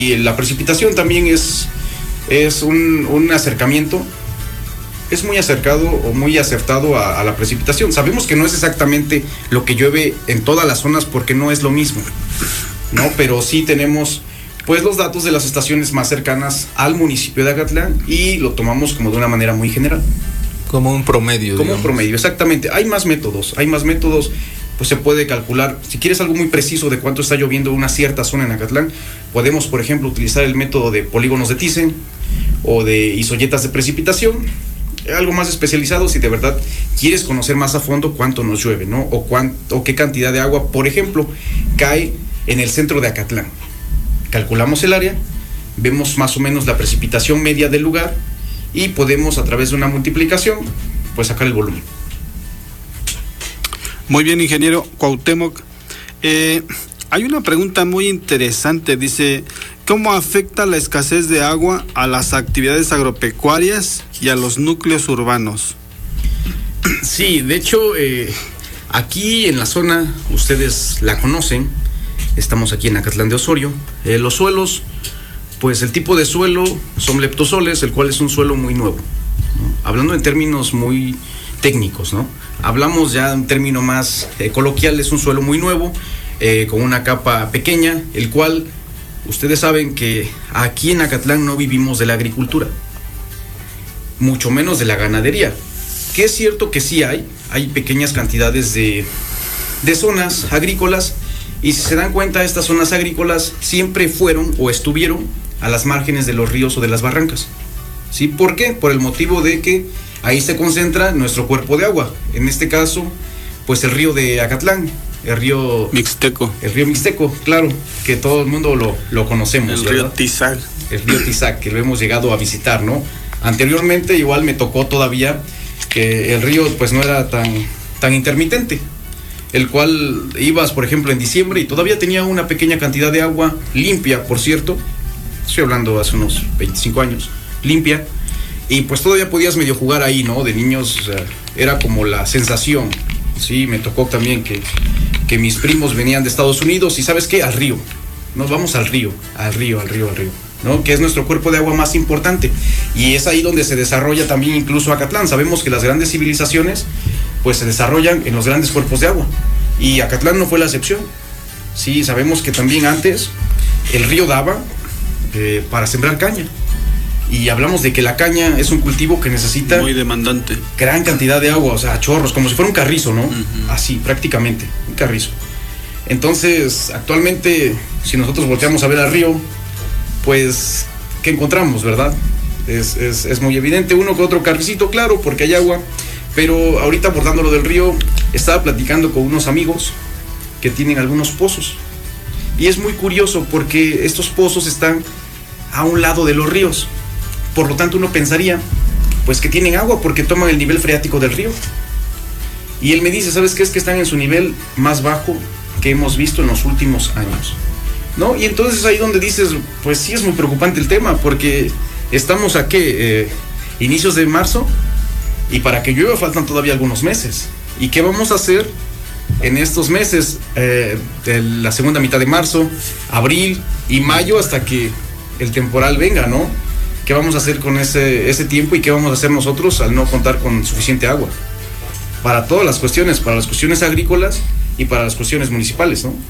Y la precipitación también es un acercamiento, es muy acercado o muy acertado a la precipitación. Sabemos que no es exactamente lo que llueve en todas las zonas porque no es lo mismo, ¿no? Pero sí tenemos pues los datos de las estaciones más cercanas al municipio de Acatlán y lo tomamos como de una manera muy general. Como un promedio. Como un promedio, exactamente. Hay más métodos, pues se puede calcular. Si quieres algo muy preciso de cuánto está lloviendo en una cierta zona en Acatlán, podemos, por ejemplo, utilizar el método de polígonos de Thyssen o de isoyetas de precipitación. Algo más especializado si de verdad quieres conocer más a fondo cuánto nos llueve, ¿no? O qué cantidad de agua, por ejemplo, cae en el centro de Acatlán. Calculamos el área, vemos más o menos la precipitación media del lugar y podemos, a través de una multiplicación, pues sacar el volumen. Muy bien, ingeniero Cuauhtémoc. Hay una pregunta muy interesante, dice, ¿cómo afecta la escasez de agua a las actividades agropecuarias y a los núcleos urbanos? Sí, de hecho, aquí en la zona, ustedes la conocen, estamos aquí en Acatlán de Osorio, los suelos, pues el tipo de suelo son leptosoles, el cual es un suelo muy nuevo, ¿no? Hablando en términos muy técnicos, ¿no? Hablamos ya de un término más coloquial, es un suelo muy nuevo, con una capa pequeña, el cual ustedes saben que aquí en Acatlán no vivimos de la agricultura, mucho menos de la ganadería, que es cierto que sí hay pequeñas cantidades de zonas agrícolas, y si se dan cuenta, estas zonas agrícolas siempre fueron o estuvieron a las márgenes de los ríos o de las barrancas, ¿sí? ¿Por qué? Por el motivo de que ahí se concentra nuestro cuerpo de agua, en este caso, pues el río de Acatlán, el río Mixteco. El río Mixteco, claro, que todo el mundo lo conocemos. El río Tizac. El río Tizac, que lo hemos llegado a visitar, ¿no? Anteriormente igual me tocó todavía que el río pues no era tan intermitente, el cual ibas, por ejemplo, en diciembre y todavía tenía una pequeña cantidad de agua limpia, por cierto, estoy hablando hace unos 25 años, limpia, y pues todavía podías medio jugar ahí, ¿no? De niños, o sea, era como la sensación. Sí, me tocó también que mis primos venían de Estados Unidos y ¿sabes qué? Al río, nos vamos al río, ¿no? Que es nuestro cuerpo de agua más importante, y es ahí donde se desarrolla también incluso Acatlán. Sabemos que las grandes civilizaciones pues se desarrollan en los grandes cuerpos de agua, y Acatlán no fue la excepción. Sí, sabemos que también antes el río daba para sembrar caña, y hablamos de que la caña es un cultivo que necesita muy demandante, gran cantidad de agua, o sea, chorros, como si fuera un carrizo, ¿no? Uh-huh. Así, prácticamente, un carrizo. Entonces, actualmente, si nosotros volteamos a ver al río, pues, ¿qué encontramos, verdad? Es muy evidente, uno que otro carricito, claro, porque hay agua. Pero ahorita, abordando lo del río, estaba platicando con unos amigos que tienen algunos pozos. Y es muy curioso porque estos pozos están a un lado de los ríos. Por lo tanto, uno pensaría pues que tienen agua porque toman el nivel freático del río. Y él me dice, ¿sabes qué? Es que están en su nivel más bajo que hemos visto en los últimos años, ¿no? Y entonces ahí donde dices, pues sí es muy preocupante el tema, porque estamos a ¿qué? Inicios de marzo, y para que llueva faltan todavía algunos meses. ¿Y qué vamos a hacer en estos meses? De la segunda mitad de marzo, abril y mayo, hasta que el temporal venga, ¿no? ¿Qué vamos a hacer con ese tiempo, y qué vamos a hacer nosotros al no contar con suficiente agua? Para todas las cuestiones, para las cuestiones agrícolas y para las cuestiones municipales, ¿no?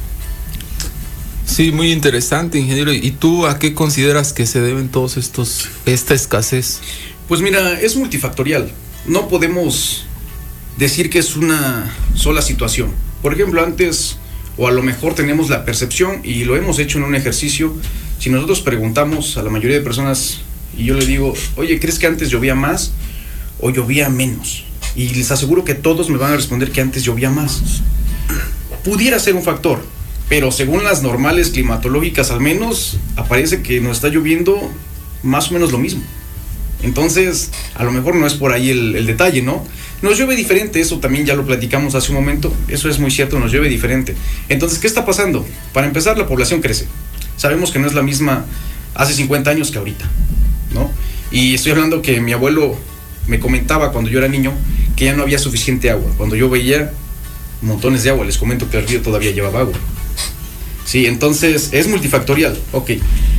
Sí, muy interesante, ingeniero. ¿Y tú a qué consideras que se deben todos esta escasez? Pues mira, es multifactorial. No podemos decir que es una sola situación. Por ejemplo, antes, o a lo mejor tenemos la percepción, y lo hemos hecho en un ejercicio, si nosotros preguntamos a la mayoría de personas, y yo le digo, oye, ¿crees que antes llovía más o llovía menos? Y les aseguro que todos me van a responder que antes llovía más. Pudiera ser un factor, pero según las normales climatológicas al menos, aparece que nos está lloviendo más o menos lo mismo. Entonces, a lo mejor no es por ahí el detalle, ¿no? Nos llueve diferente, eso también ya lo platicamos hace un momento, eso es muy cierto, nos llueve diferente. Entonces, ¿qué está pasando? Para empezar, la población crece. Sabemos que no es la misma hace 50 años que ahorita, ¿no? Y estoy hablando que mi abuelo me comentaba cuando yo era niño que ya no había suficiente agua. Cuando yo veía montones de agua, les comento que el río todavía llevaba agua. Sí, entonces es multifactorial, ok.